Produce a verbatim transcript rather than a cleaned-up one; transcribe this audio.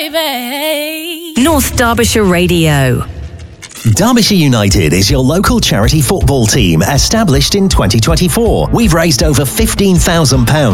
baby. North Derbyshire Radio. Derbyshire United is your local charity football team established in twenty twenty-four. We've raised over fifteen thousand pounds